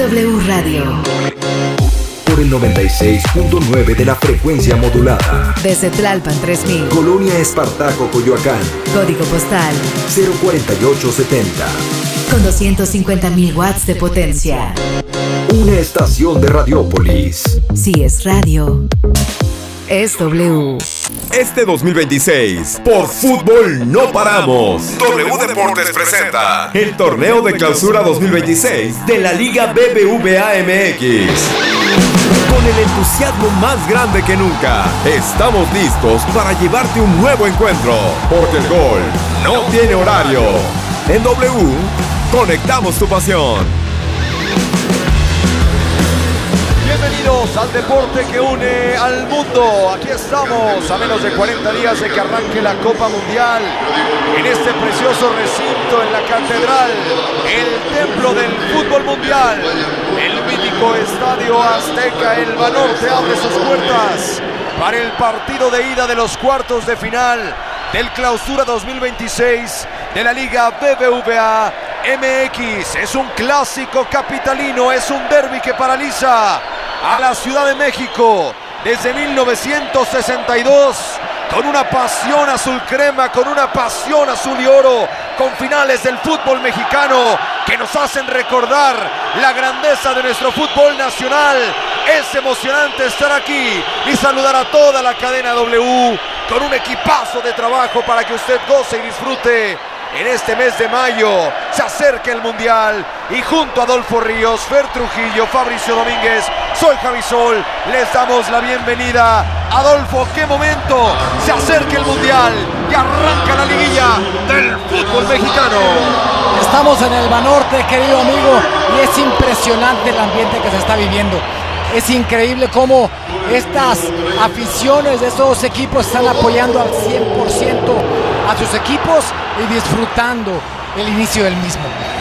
W Radio. Por el 96.9 de la frecuencia modulada. Desde Tlalpan 3000. Colonia Espartaco, Coyoacán. Código postal 04870. Con 250.000 watts de potencia. Una estación de Radiópolis. Si es radio, es W. Este 2026, por fútbol no paramos. W Deportes presenta el torneo de clausura 2026 de la Liga BBVA MX. Con el entusiasmo más grande que nunca, estamos listos para llevarte un nuevo encuentro, porque el gol no tiene horario. En W, conectamos tu pasión. Bienvenidos al deporte que une al mundo. Aquí estamos a menos de 40 días de que arranque la Copa Mundial. En este precioso recinto en la Catedral, el templo del fútbol mundial. El mítico Estadio Azteca, el Banorte, abre sus puertas para el partido de ida de los cuartos de final del Clausura 2026 de la Liga BBVA MX. Es un clásico capitalino, es un derbi que paraliza a la Ciudad de México desde 1962, con una pasión azul crema, con una pasión azul y oro, con finales del fútbol mexicano que nos hacen recordar la grandeza de nuestro fútbol nacional. Es emocionante estar aquí y saludar a toda la cadena W con un equipazo de trabajo para que usted goce y disfrute. En este mes de mayo se acerca el Mundial y junto a Adolfo Ríos, Fer Trujillo, Fabricio Domínguez, soy Javi Sol, les damos la bienvenida. Adolfo, qué momento, se acerca el Mundial y arranca la liguilla del fútbol mexicano. Estamos en el Banorte, querido amigo, y es impresionante el ambiente que se está viviendo. Es increíble cómo estas aficiones de estos equipos están apoyando al 100% a sus equipos y disfrutando el inicio del mismo.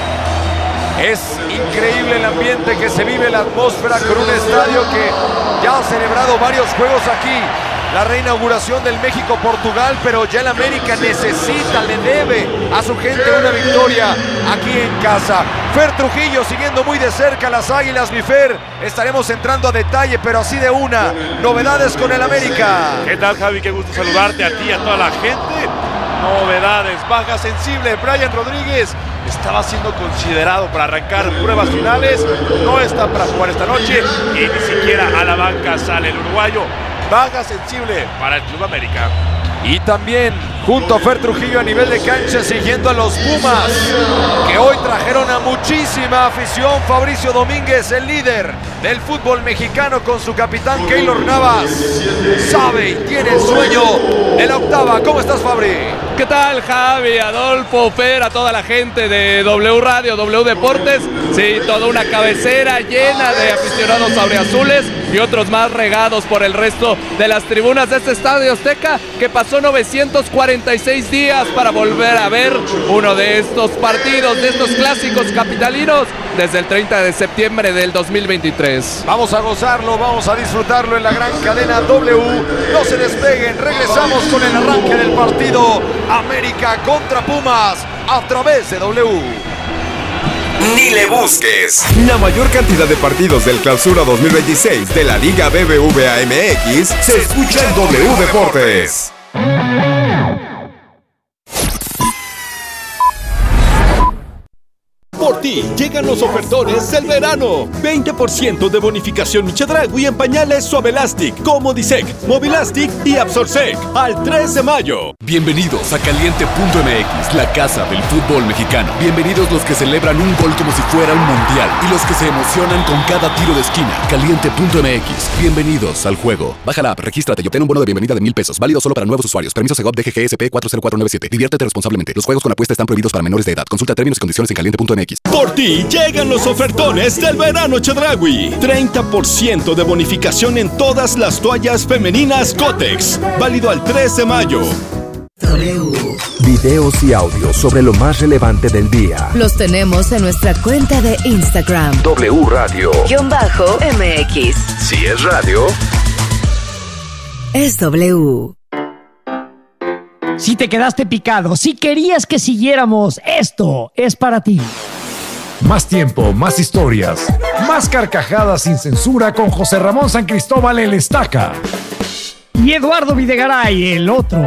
Es increíble el ambiente que se vive, la atmósfera con un estadio que ya ha celebrado varios juegos aquí. La reinauguración del México-Portugal, pero ya el América necesita, le debe a su gente una victoria aquí en casa. Fer Trujillo siguiendo muy de cerca las Águilas, mi Fer. Estaremos entrando a detalle, pero así de una. Novedades con el América. ¿Qué tal, Javi? Qué gusto saludarte a ti y a toda la gente. Novedades, baja sensible. Brian Rodríguez estaba siendo considerado para arrancar pruebas finales. No está para jugar esta noche y ni siquiera a la banca sale el uruguayo. Baja sensible para el Club América. Y también junto a Fer Trujillo a nivel de cancha siguiendo a los Pumas, que hoy trajeron a muchísima afición. Fabricio Domínguez, el líder del fútbol mexicano, con su capitán Keylor Navas. Sabe y tiene el sueño de la octava. ¿Cómo estás, Fabri? ¿Qué tal, Javi, Adolfo, Fer, a toda la gente de W Radio, W Deportes? Sí, toda una cabecera llena de aficionados auriazules y otros más regados por el resto de las tribunas de este Estadio Azteca, que pasó 946 días para volver a ver uno de estos partidos, de estos clásicos capitalinos, desde el 30 de septiembre del 2023. Vamos a gozarlo, vamos a disfrutarlo en la gran cadena W. No se despeguen, regresamos con el arranque del partido América contra Pumas a través de W. Ni le busques. La mayor cantidad de partidos del Clausura 2026 de la Liga BBVA MX se escucha en W Deportes. Por ti llegan los ofertones del verano. 20% de bonificación Chedraui en pañales Suavelastic, Comodisec, Movilastic y Absorsec al 3 de mayo. Bienvenidos a Caliente.mx, la casa del fútbol mexicano. Bienvenidos los que celebran un gol como si fuera un mundial y los que se emocionan con cada tiro de esquina. Caliente.mx, bienvenidos al juego. Baja la app, regístrate y obtén un bono de bienvenida de $1,000. Válido solo para nuevos usuarios. Permiso Segov DGGSP 40497. Diviértete responsablemente. Los juegos con apuesta están prohibidos para menores de edad. Consulta términos y condiciones en Caliente.mx. Por ti llegan los ofertones del verano Chedraui. 30% de bonificación en todas las toallas femeninas Kotex. Válido al 3 de mayo. Videos y audios sobre lo más relevante del día. Los tenemos en nuestra cuenta de Instagram. W Radio _MX. Si es radio, es W. Si te quedaste picado, si querías que siguiéramos, esto es para ti. Más tiempo, más historias, más carcajadas sin censura con José Ramón San Cristóbal el Estaca. Y Eduardo Videgaray, el otro.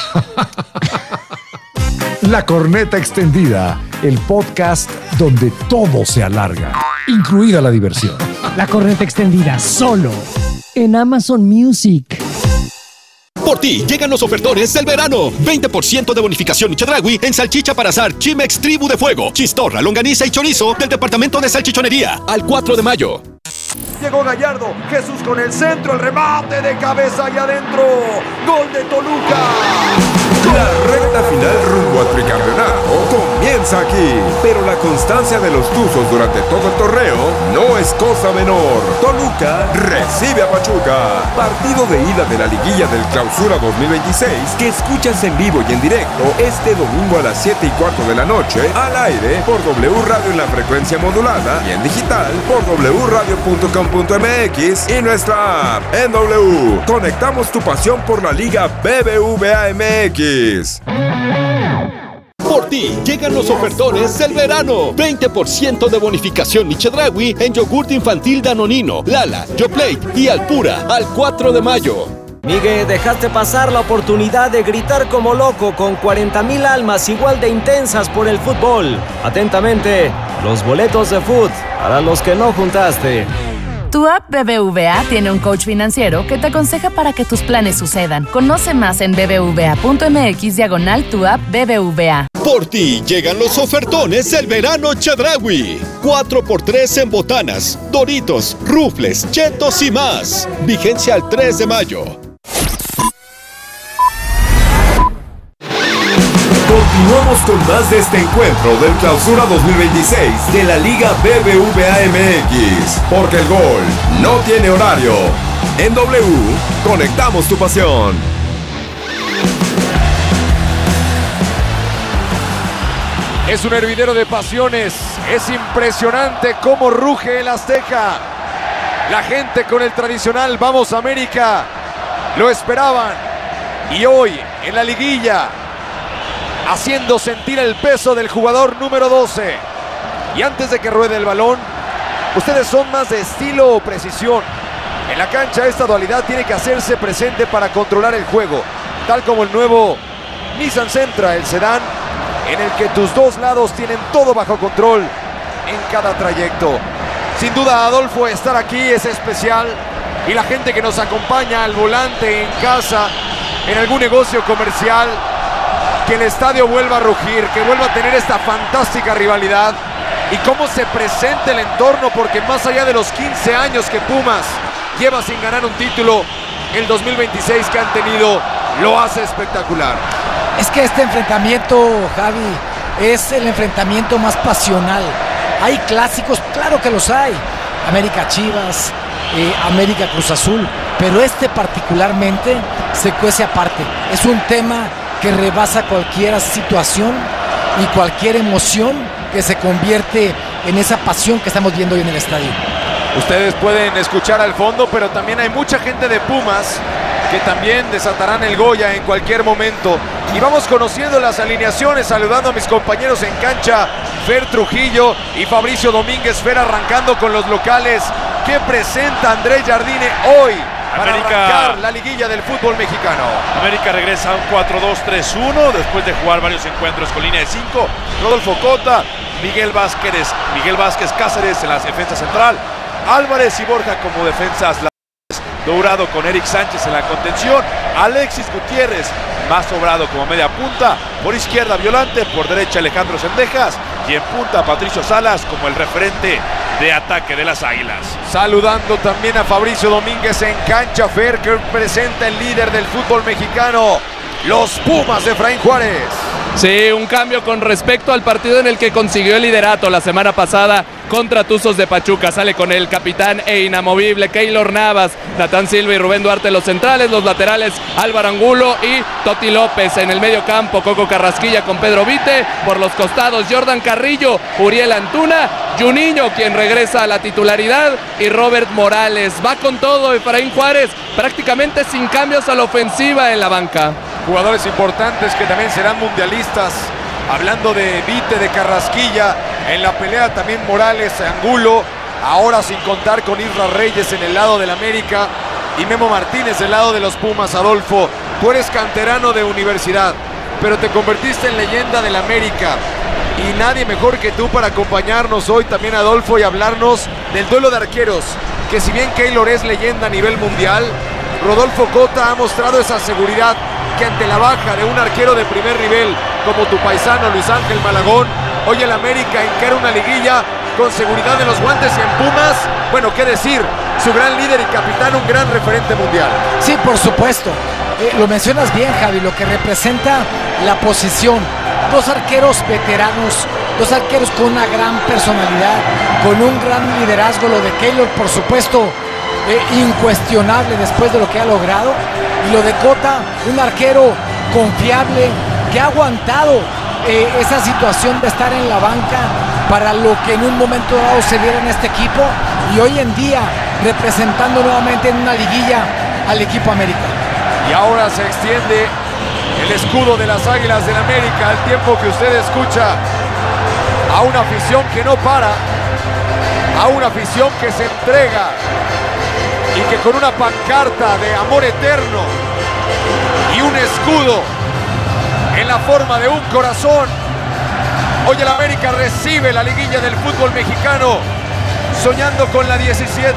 La Corneta Extendida, el podcast donde todo se alarga, incluida la diversión. La Corneta Extendida, solo en Amazon Music. Por ti, llegan los ofertones del verano. 20% de bonificación Chedraui en salchicha para asar Chimex Tribu de Fuego, chistorra, longaniza y chorizo del departamento de salchichonería. Al 4 de mayo. Llegó Gallardo, Jesús con el centro, el remate de cabeza y adentro. Gol de Toluca. La recta final rumbo al tricampeonato comienza aquí, pero la constancia de los Tuzos durante todo el torneo no es cosa menor. Toluca recibe a Pachuca. Partido de ida de la liguilla del Clausura 2026 que escuchas en vivo y en directo este domingo a las 7:15 de la noche al aire por W Radio en la frecuencia modulada y en digital por wradio.com.mx y nuestra app en W. Conectamos tu pasión por la Liga BBVA MX. Por ti, llegan los ofertones del verano. 20% de bonificación y Chedraui en yogurt infantil Danonino, Lala, Yoplait y Alpura al 4 de mayo. Miguel, dejaste pasar la oportunidad de gritar como loco con 40,000 almas igual de intensas por el fútbol. Atentamente, los boletos de fútbol para los que no juntaste. Tu app BBVA tiene un coach financiero que te aconseja para que tus planes sucedan. Conoce más en bbva.mx/tu app BBVA. Por ti llegan los ofertones del verano Chedraui. 4x3 en botanas, Doritos, Rufles, Chetos y más. Vigencia al 3 de mayo. Continuamos con más de este encuentro del Clausura 2026 de la Liga BBVA MX, porque el gol no tiene horario. En W, conectamos tu pasión. Es un hervidero de pasiones. Es impresionante cómo ruge el Azteca. La gente con el tradicional Vamos América lo esperaban. Y hoy, en la liguilla, haciendo sentir el peso del jugador número 12. Y antes de que ruede el balón, ustedes son más de estilo o precisión. En la cancha esta dualidad tiene que hacerse presente para controlar el juego, tal como el nuevo Nissan Sentra, el sedán, en el que tus dos lados tienen todo bajo control en cada trayecto. Sin duda, Adolfo, estar aquí es especial, y la gente que nos acompaña al volante, en casa, en algún negocio comercial, que el estadio vuelva a rugir, que vuelva a tener esta fantástica rivalidad y cómo se presenta el entorno, porque más allá de los 15 años que Pumas lleva sin ganar un título, el 2026 que han tenido lo hace espectacular. Es que este enfrentamiento, Javi, es el enfrentamiento más pasional. Hay clásicos, claro que los hay. América Chivas, América Cruz Azul, pero este particularmente se cuece aparte. Es un tema que rebasa cualquier situación y cualquier emoción, que se convierte en esa pasión que estamos viendo hoy en el estadio. Ustedes pueden escuchar al fondo, pero también hay mucha gente de Pumas que también desatarán el Goya en cualquier momento. Y vamos conociendo las alineaciones, saludando a mis compañeros en cancha, Fer Trujillo y Fabricio Domínguez. Fer arrancando con los locales. ¿Qué presenta Andrés Jardine hoy para arrancar la liguilla del fútbol mexicano? América regresa a un 4-2-3-1 después de jugar varios encuentros con línea de 5. Rodolfo Cota, Miguel Vázquez Cáceres en la defensa central, Álvarez y Borja como defensas laterales, Dourado con Eric Sánchez en la contención, Alexis Gutiérrez más sobrado como media punta, por izquierda Violante, por derecha Alejandro Cendejas y en punta Patricio Salas como el referente de ataque de las Águilas. Saludando también a Fabricio Domínguez en cancha, Fer, que presenta el líder del fútbol mexicano, los Pumas de Efraín Juárez. Sí, un cambio con respecto al partido en el que consiguió el liderato la semana pasada contra Tuzos de Pachuca. Sale con el capitán e inamovible Keylor Navas, Natán Silva y Rubén Duarte los centrales, los laterales Álvaro Angulo y Toti López en el medio campo, Coco Carrasquilla con Pedro Vite, por los costados Jordan Carrillo, Uriel Antuna, Juninho quien regresa a la titularidad y Robert Morales. Va con todo Efraín Juárez, prácticamente sin cambios a la ofensiva en la banca. Jugadores importantes que también serán mundialistas. Hablando de Vite, de Carrasquilla En la pelea también Morales, Angulo, ahora sin contar con Isra Reyes en el lado del América y Memo Martínez del lado de los Pumas. Adolfo, tú eres canterano de universidad, pero te convertiste en leyenda del América. Y nadie mejor que tú para acompañarnos hoy también, Adolfo, y hablarnos del duelo de arqueros, que si bien Keylor es leyenda a nivel mundial, Rodolfo Cota ha mostrado esa seguridad que ante la baja de un arquero de primer nivel como tu paisano Luis Ángel Malagón, hoy el América encara una liguilla con seguridad en los guantes y en Pumas, bueno, qué decir, su gran líder y capitán, un gran referente mundial. Sí, por supuesto. Lo mencionas bien, Javi, lo que representa la posición. Dos arqueros veteranos, dos arqueros con una gran personalidad, con un gran liderazgo. Lo de Keylor, por supuesto, incuestionable después de lo que ha logrado. Y lo de Cota, un arquero confiable que ha aguantado esa situación de estar en la banca para lo que en un momento dado se diera en este equipo, y hoy en día representando nuevamente en una liguilla al equipo América. Y ahora se extiende el escudo de las Águilas del América, al tiempo que usted escucha a una afición que no para, a una afición que se entrega y que con una pancarta de amor eterno y un escudo en la forma de un corazón, hoy el América recibe la liguilla del fútbol mexicano, soñando con la 17,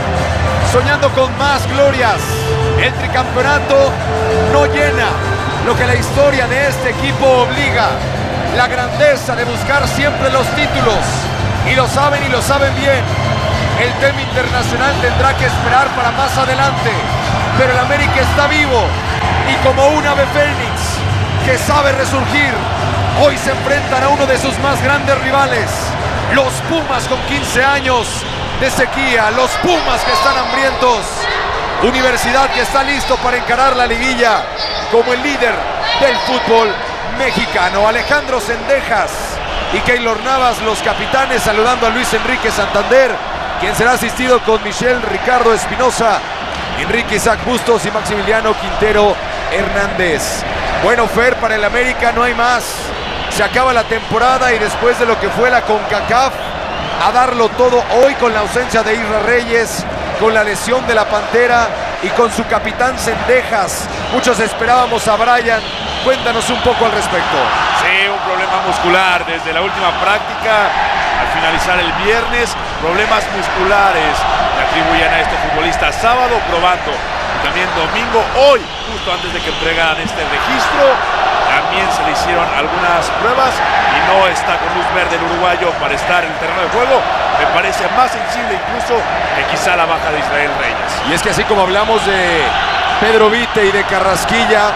soñando con más glorias. El tricampeonato no llena lo que la historia de este equipo obliga, la grandeza de buscar siempre los títulos, y lo saben bien. El tema internacional tendrá que esperar para más adelante, pero el América está vivo y como un ave fénix que sabe resurgir, hoy se enfrentan a uno de sus más grandes rivales, los Pumas, con 15 años de sequía, los Pumas que están hambrientos, Universidad que está listo para encarar la liguilla como el líder del fútbol mexicano. Alejandro Cendejas y Keylor Navas, los capitanes, saludando a Luis Enrique Santander, quien será asistido con Michel Ricardo Espinosa, Enrique Isaac Bustos y Maximiliano Quintero Hernández. Bueno, Fer, para el América no hay más. Se acaba la temporada y después de lo que fue la CONCACAF, a darlo todo hoy con la ausencia de Isra Reyes, con la lesión de la Pantera y con su capitán Cendejas. Muchos esperábamos a Brian. Cuéntanos un poco al respecto. Sí, un problema muscular desde la última práctica. Al finalizar el viernes, problemas musculares le atribuyen a este futbolista. Sábado probando y también domingo, hoy, justo antes de que entregaran este registro, también se le hicieron algunas pruebas y no está con luz verde el uruguayo para estar en el terreno de juego. Me parece más sensible incluso que quizá la baja de Israel Reyes. Y es que así como hablamos de Pedro Vite y de Carrasquilla,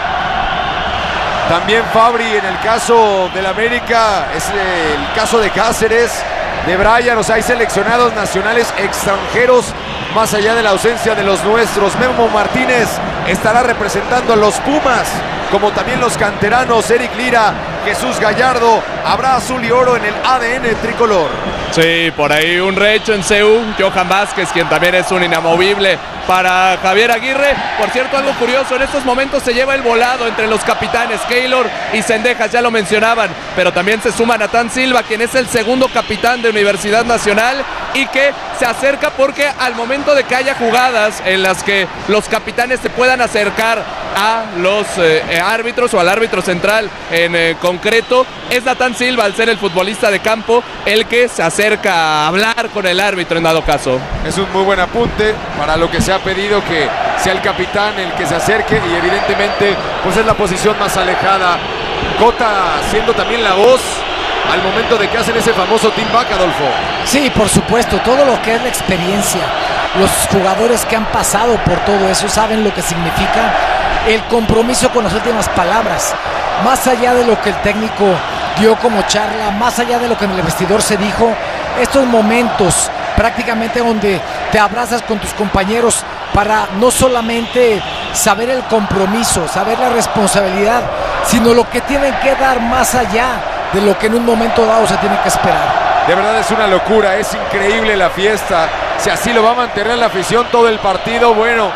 también Fabri en el caso del América, es el caso de Cáceres, de Brian, o sea, hay seleccionados nacionales extranjeros más allá de la ausencia de los nuestros. Memo Martínez estará representando a los Pumas, como también los canteranos Eric Lira, Jesús Gallardo. Habrá azul y oro en el ADN tricolor. Sí, por ahí un recho en CU, Johan Vázquez, quien también es un inamovible para Javier Aguirre. Por cierto, algo curioso, en estos momentos se lleva el volado entre los capitanes Keylor y Cendejas, ya lo mencionaban, pero también se suma Natán Silva, quien es el segundo capitán de Universidad Nacional y que se acerca porque al momento de que haya jugadas en las que los capitanes se puedan acercar a los árbitros o al árbitro central en concreto, es Natán Silva, al ser el futbolista de campo, el que se acerca a hablar con el árbitro en dado caso. Es un muy buen apunte para lo que se ha pedido, que sea el capitán el que se acerque, y evidentemente pues es la posición más alejada. Cota siendo también la voz al momento de que hacen ese famoso team back, Adolfo. Sí, por supuesto, todo lo que es la experiencia, los jugadores que han pasado por todo eso saben lo que significa el compromiso con las últimas palabras, más allá de lo que el técnico dio como charla, más allá de lo que en el vestidor se dijo. Estos momentos prácticamente donde te abrazas con tus compañeros para no solamente saber el compromiso, saber la responsabilidad, sino lo que tienen que dar más allá de lo que en un momento dado se tiene que esperar. De verdad es una locura, es increíble la fiesta. Si así lo va a mantener la afición todo el partido, bueno,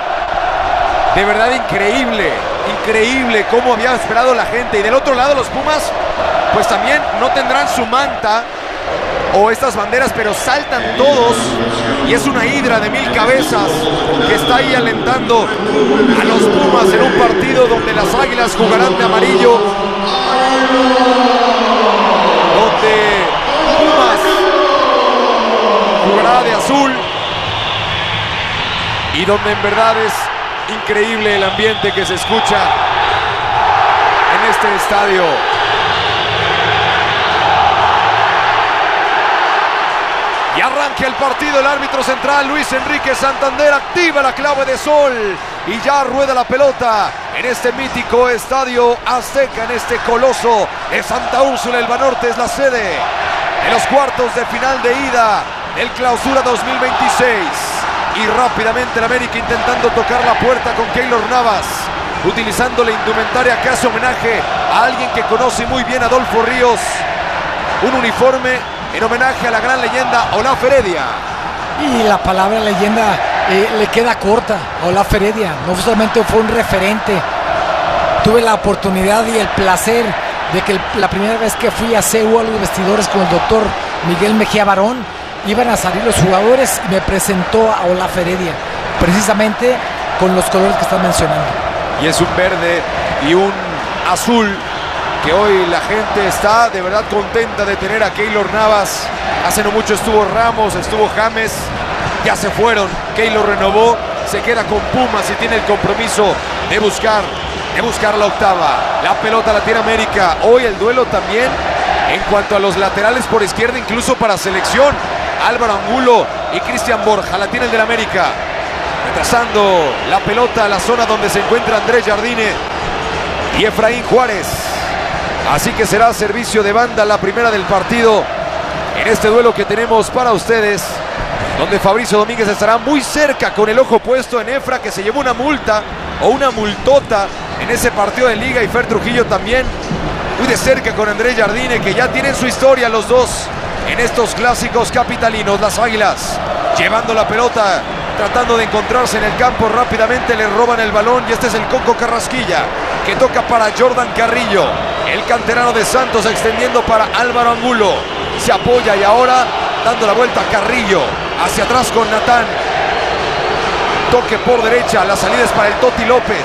de verdad increíble, increíble cómo había esperado la gente. Y del otro lado los Pumas, pues también no tendrán su manta o estas banderas, pero saltan todos y es una hidra de 1000 cabezas que está ahí alentando a los Pumas en un partido donde las Águilas jugarán de amarillo, donde Pumas jugará de azul y donde en verdad es increíble el ambiente que se escucha en este estadio. Y arranca el partido, el árbitro central Luis Enrique Santander activa la clave de sol y ya rueda la pelota en este mítico estadio Azteca, en este coloso de Santa Úrsula. El Banorte es la sede de los cuartos de final de ida del Clausura 2026. Y rápidamente el América intentando tocar la puerta con Keylor Navas, utilizando la indumentaria que hace homenaje a alguien que conoce muy bien, Adolfo Ríos. Un uniforme en homenaje a la gran leyenda Olaf Heredia. Y la palabra leyenda le queda corta a Olaf Heredia. No solamente fue un referente. Tuve la oportunidad y el placer de que la primera vez que fui a CEU a los vestidores con el doctor Miguel Mejía Barón, iban a salir los jugadores y me presentó a Olaf Heredia, precisamente con los colores que están mencionando. Y es un verde y un azul que hoy la gente está de verdad contenta de tener a Keylor Navas. Hace no mucho estuvo Ramos, estuvo James, ya se fueron. Keylor renovó, se queda con Pumas y tiene el compromiso de buscar la octava. La pelota la tiene América. Hoy el duelo también en cuanto a los laterales por izquierda, incluso para selección. Álvaro Angulo y Cristian Borja, la tiene el del América. Retrasando la pelota a la zona donde se encuentra Andrés Jardine y Efraín Juárez. Así que será servicio de banda la primera del partido en este duelo que tenemos para ustedes, donde Fabricio Domínguez estará muy cerca con el ojo puesto en Efra, que se llevó una multa o una multota en ese partido de liga, y Fer Trujillo también muy de cerca con Andrés Jardine, que ya tienen su historia los dos en estos clásicos capitalinos. Las Águilas llevando la pelota, tratando de encontrarse en el campo. Rápidamente le roban el balón y este es el Coco Carrasquilla, que toca para Jordan Carrillo, el canterano de Santos, extendiendo para Álvaro Angulo. Se apoya y ahora dando la vuelta a Carrillo, hacia atrás con Natán. Toque por derecha, la salida es para el Toti López.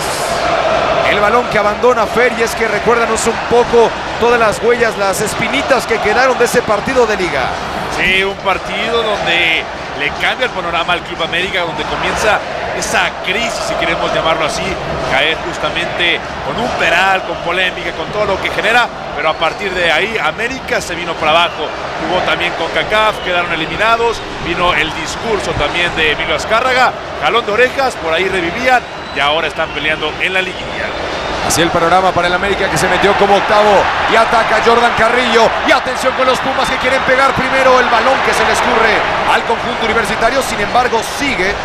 El balón que abandona Fer, y es que recuérdanos un poco todas las huellas, las espinitas que quedaron de ese partido de liga. Sí, un partido donde le cambia el panorama al Club América, donde comienza esa crisis, si queremos llamarlo así, caer justamente con un penal, con polémica, con todo lo que genera, pero a partir de ahí América se vino para abajo. Jugó también con CONCACAF, quedaron eliminados, vino el discurso también de Emilio Azcárraga, jalón de orejas, por ahí revivían y ahora están peleando en la liguilla. Así el panorama para el América, que se metió como octavo y ataca Jordan Carrillo. Y atención con los Pumas, que quieren pegar primero el balón que se les escurre al conjunto universitario. Sin embargo, sigue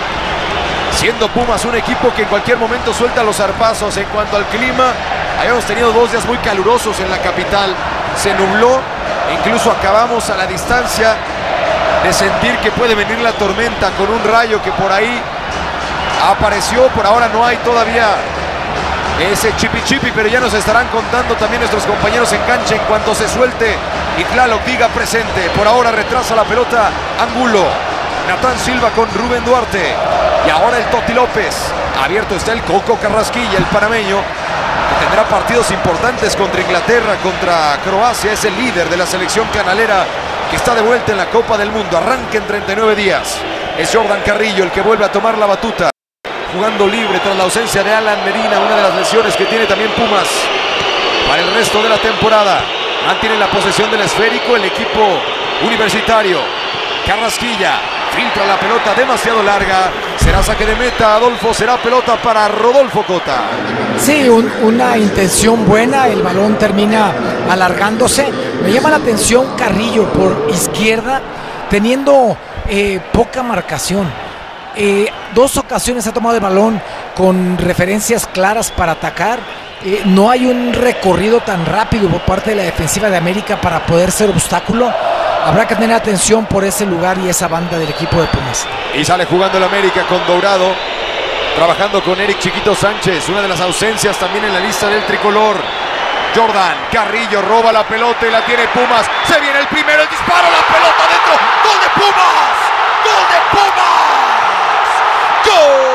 siendo Pumas un equipo que en cualquier momento suelta los zarpazos. En cuanto al clima, habíamos tenido 2 días muy calurosos en la capital. Se nubló e incluso acabamos a la distancia de sentir que puede venir la tormenta, con un rayo que por ahí apareció. Por ahora no hay todavía ese chipi, pero ya nos estarán contando también nuestros compañeros en cancha en cuanto se suelte y Tlaloc diga presente. Por ahora retrasa la pelota Angulo, Natán Silva con Rubén Duarte y ahora el Toti López. Abierto está el Coco Carrasquilla, el panameño, que tendrá partidos importantes contra Inglaterra, contra Croacia. Es el líder de la selección canalera, que está de vuelta en la Copa del Mundo. Arranca en 39 días. Es Jordan Carrillo el que vuelve a tomar la batuta, jugando libre tras la ausencia de Alan Medina, una de las lesiones que tiene también Pumas para el resto de la temporada. Mantiene la posesión del esférico el equipo universitario. Carrasquilla filtra la pelota demasiado larga. Será saque de meta, Adolfo. Será pelota para Rodolfo Cota. Sí, una intención buena. El balón termina alargándose. Me llama la atención Carrillo por izquierda, teniendo poca marcación. 2 ocasiones ha tomado el balón con referencias claras para atacar. No hay un recorrido tan rápido por parte de la defensiva de América para poder ser obstáculo. Habrá que tener atención por ese lugar y esa banda del equipo de Pumas. Y sale jugando el América con Dourado, trabajando con Eric Chiquito Sánchez, una de las ausencias también en la lista del tricolor. Jordan, Carrillo roba la pelota y la tiene Pumas. Se viene el primero, el disparo, la pelota dentro. ¡Gol de Pumas!